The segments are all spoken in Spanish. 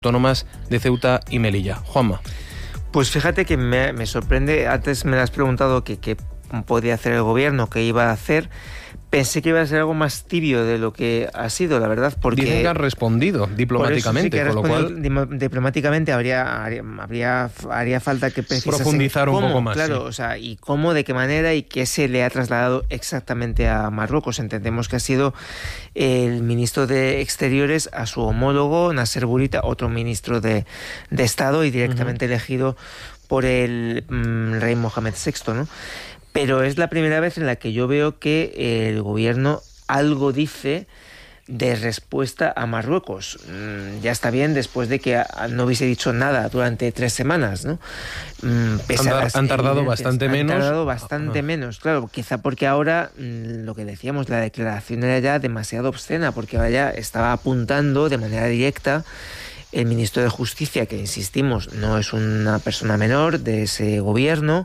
autónomas de Ceuta y Melilla. Juanma. Pues fíjate que me sorprende, antes me has preguntado qué podía hacer el gobierno, qué iba a hacer. Pensé que iba a ser algo más tibio de lo que ha sido, la verdad, porque... Dicen que han respondido diplomáticamente, con lo cual... Diplomáticamente haría falta que precisase profundizar un cómo, poco más. Claro, Sí. o sea, y cómo, de qué manera y qué se le ha trasladado exactamente a Marruecos. Entendemos que ha sido el ministro de Exteriores a su homólogo, Nasser Bourita, otro ministro de Estado y directamente elegido por el rey Mohamed VI, ¿no? Pero es la primera vez en la que yo veo que el gobierno algo dice de respuesta a Marruecos. Ya está bien después de que no hubiese dicho nada durante 3 semanas, ¿no? Han tardado bastante menos. Han tardado bastante menos, claro, quizá porque ahora, lo que decíamos, la declaración era ya demasiado obscena, porque ahora ya estaba apuntando de manera directa el ministro de Justicia, que insistimos, no es una persona menor de ese gobierno,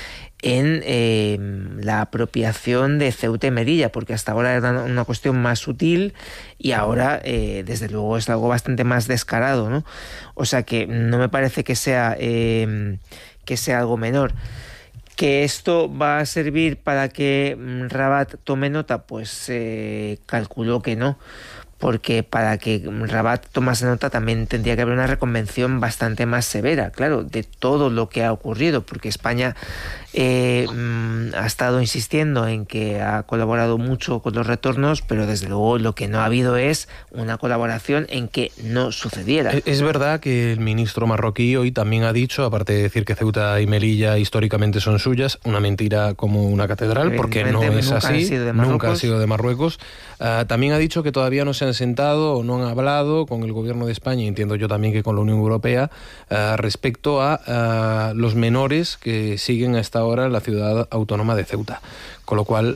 en la apropiación de Ceuta y Melilla, porque hasta ahora era una cuestión más sutil y ahora desde luego es algo bastante más descarado, ¿no? O sea que no me parece que sea algo menor. ¿Que esto va a servir para que Rabat tome nota? Pues calculo que no, porque para que Rabat tomase nota también tendría que haber una reconvención bastante más severa, claro, de todo lo que ha ocurrido, porque España ha estado insistiendo en que ha colaborado mucho con los retornos, pero desde luego lo que no ha habido es una colaboración en que no sucediera. Es verdad que el ministro marroquí hoy también ha dicho, aparte de decir que Ceuta y Melilla históricamente son suyas, una mentira como una catedral, porque no es así, nunca ha sido de Marruecos. También ha dicho que todavía no se han sentado o no han hablado con el gobierno de España, y entiendo yo también que con la Unión Europea, respecto a los menores que siguen hasta ahora en la ciudad autónoma de Ceuta. Con lo cual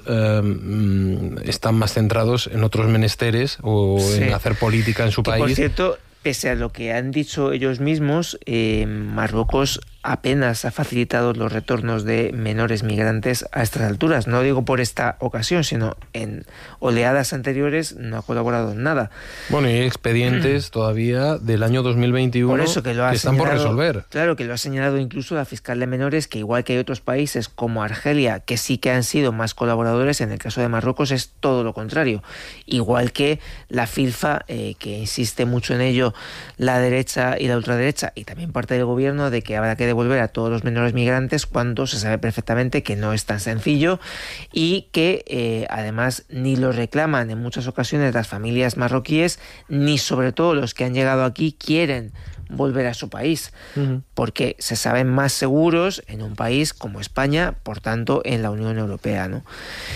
están más centrados en otros menesteres o en hacer política en su país. Por cierto, pese a lo que han dicho ellos mismos, Marruecos apenas ha facilitado los retornos de menores migrantes a estas alturas. No digo por esta ocasión, sino en oleadas anteriores no ha colaborado en nada. Bueno, y hay expedientes todavía del año 2021 por eso que están por resolver. Claro, que lo ha señalado incluso la fiscal de menores, que igual que hay otros países como Argelia, que sí que han sido más colaboradores, en el caso de Marruecos es todo lo contrario. Igual que la Filfa, que insiste mucho en ello la derecha y la ultraderecha, y también parte del gobierno, de que habrá que devolver a todos los menores migrantes, cuando se sabe perfectamente que no es tan sencillo y que además ni lo reclaman en muchas ocasiones las familias marroquíes, ni sobre todo los que han llegado aquí quieren volver a su país, porque se saben más seguros en un país como España, por tanto en la Unión Europea, ¿no?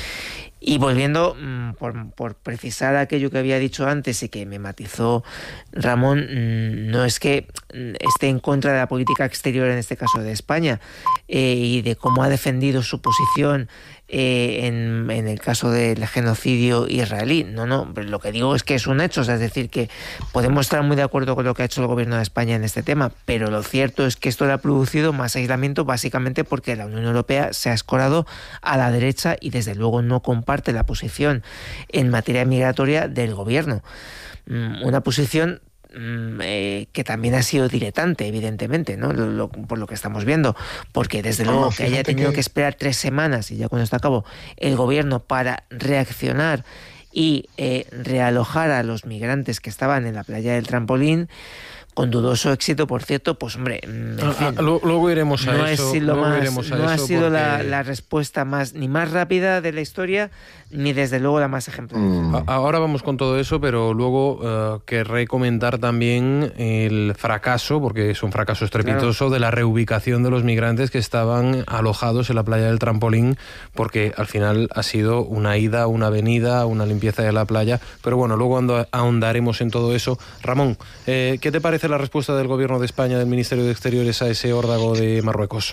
Y volviendo, por precisar aquello que había dicho antes y que me matizó Ramón, no es que esté en contra de la política exterior, en este caso de España, y de cómo ha defendido su posición en el caso del genocidio israelí. No, pero lo que digo es que es un hecho, o sea, es decir, que podemos estar muy de acuerdo con lo que ha hecho el gobierno de España en este tema, pero lo cierto es que esto le ha producido más aislamiento, básicamente porque la Unión Europea se ha escorado a la derecha y desde luego no comparte la posición en materia migratoria del gobierno. Una posición que también ha sido diletante, evidentemente, ¿no? Por lo que estamos viendo, porque desde luego que haya tenido que esperar 3 semanas, y ya cuando está a cabo, el gobierno para reaccionar y realojar a los migrantes que estaban en la playa del Trampolín, con dudoso éxito, por cierto, pues hombre, en fin, luego iremos a eso. No ha sido la respuesta ni más rápida de la historia, ni desde luego la más ejemplar. Ahora vamos con todo eso, pero luego querré comentar también el fracaso, porque es un fracaso estrepitoso, de la reubicación de los migrantes que estaban alojados en la playa del Trampolín, porque al final ha sido una ida, una venida, una limpieza de la playa, pero bueno, luego ahondaremos en todo eso. Ramón, ¿qué te parece la respuesta del gobierno de España, del Ministerio de Exteriores, a ese órdago de Marruecos?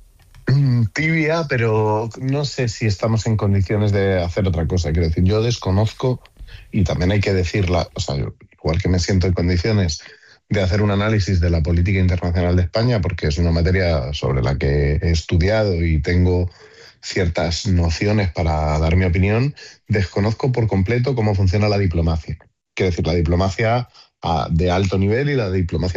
Tibia, pero no sé si estamos en condiciones de hacer otra cosa. Quiero decir, yo desconozco, y también hay que decirla, o sea, igual que me siento en condiciones de hacer un análisis de la política internacional de España, porque es una materia sobre la que he estudiado y tengo ciertas nociones para dar mi opinión, desconozco por completo cómo funciona la diplomacia. Quiero decir, la diplomacia de alto nivel y la diplomacia